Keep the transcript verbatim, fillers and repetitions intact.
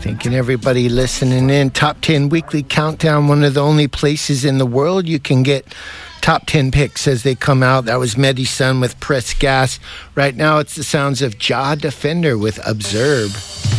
Thanking everybody listening in. Top ten Weekly Countdown, one of the only places in the world you can get top ten picks as they come out. That was Medisun with Press Gas. Right now, it's the sounds of Jah Defender with Observe.